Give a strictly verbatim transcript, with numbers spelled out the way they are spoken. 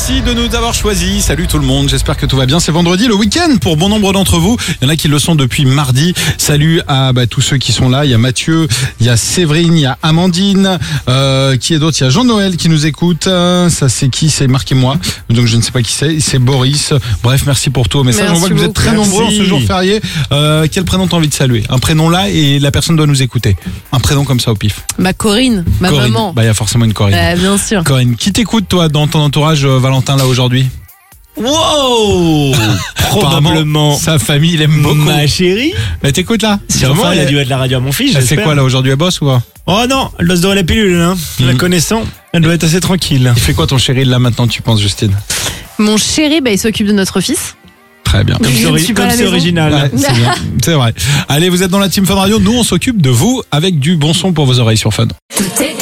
Merci de nous avoir choisis. Salut tout le monde, j'espère que tout va bien. C'est vendredi, le week-end pour bon nombre d'entre vous. Il y en a qui le sont depuis mardi. Salut à bah, tous ceux qui sont là. Il y a Mathieu, il y a Séverine, il y a Amandine. Euh, qui est d'autre? Il y a Jean-Noël qui nous écoute. Euh, ça c'est qui? C'est Marc et moi. Donc je ne sais pas qui c'est. C'est Boris. Bref, merci pour tout. Message. On voit que vous êtes très Merci. nombreux en ce jour férié. Euh, quel prénom t'as envie de saluer? Un prénom là et la personne doit nous écouter. Un prénom comme ça au pif. Ma Corinne, ma Corinne. maman. Bah il y a forcément une Corinne. Bah, bien sûr. Corinne, qui t'écoute toi dans ton entourage, euh, Valentin, là aujourd'hui? Wow. Probablement sa famille l'aime beaucoup. ma chérie. Elle t'écoute là? Sûrement, Enfin, elle a dû être la radio à mon fils. Elle fait j'espère. quoi là aujourd'hui? Elle bosse ou quoi? Oh non, elle doit se donner la pilule, hein. La Mhm. connaissant, elle doit être assez tranquille. Il fait quoi ton chéri là maintenant, tu penses, Justine? Mon chéri, bah, il s'occupe de notre fils. Très bien. Comme Je c'est ne ori- suis pas comme à la c'est maison. original. Ouais, c'est bien. C'est vrai. Allez, vous êtes dans la team Fun Radio. Nous, on s'occupe de vous avec du bon son pour vos oreilles sur Fun.